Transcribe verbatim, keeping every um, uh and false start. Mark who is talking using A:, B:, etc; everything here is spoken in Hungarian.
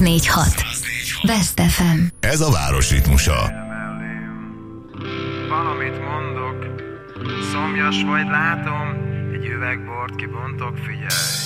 A: négy hat. Best ef em.
B: Ez a város ritmusa.
C: Valamit mondok, szomjas vagy látom, egy üveg bort kibontok, figyelj.